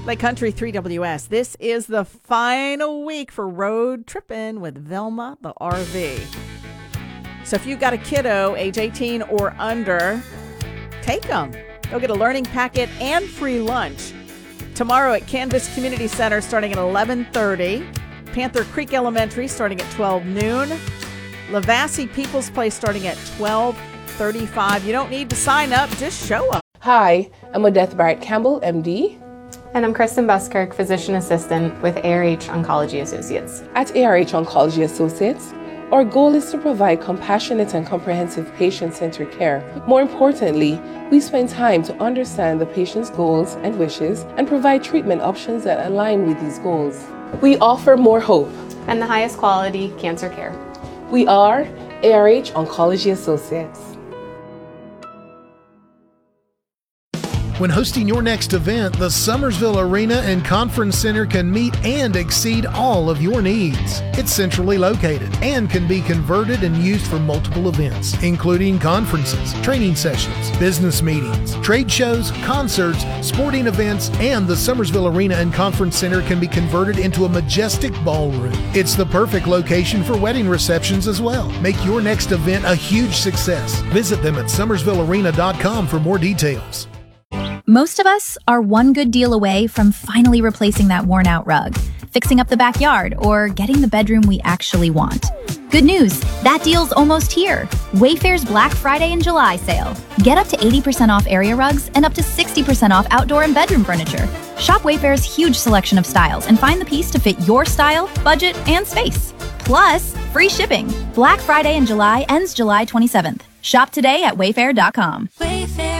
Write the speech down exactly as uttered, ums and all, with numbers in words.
Lake Country three W S. This is the final week for road tripping with Velma, the R V. So if you've got a kiddo age eighteen or under, take them. Go get a learning packet and free lunch. Tomorrow at Canvas Community Center starting at eleven thirty. Panther Creek Elementary starting at twelve noon. Lavassie People's Place starting at twelve thirty-five. You don't need to sign up, just show up. Hi, I'm Odette Barrett Campbell, M D. And I'm Kristen Buskirk, Physician Assistant with A R H Oncology Associates. At A R H Oncology Associates, our goal is to provide compassionate and comprehensive patient-centered care. More importantly, we spend time to understand the patient's goals and wishes and provide treatment options that align with these goals. We offer more hope And the highest quality cancer care. We are A R H Oncology Associates. When hosting your next event, the Summersville Arena and Conference Center can meet and exceed all of your needs. It's centrally located and can be converted and used for multiple events, including conferences, training sessions, business meetings, trade shows, concerts, sporting events, and the Summersville Arena and Conference Center can be converted into a majestic ballroom. It's the perfect location for wedding receptions as well. Make your next event a huge success. Visit them at summersville arena dot com for more details. Most of us are one good deal away from finally replacing that worn-out rug, fixing up the backyard, or getting the bedroom we actually want. Good news, that deal's almost here. Wayfair's Black Friday and July sale. Get up to eighty percent off area rugs and up to sixty percent off outdoor and bedroom furniture. Shop Wayfair's huge selection of styles and find the piece to fit your style, budget, and space. Plus, free shipping. Black Friday in July ends July twenty-seventh. Shop today at wayfair dot com. Wayfair.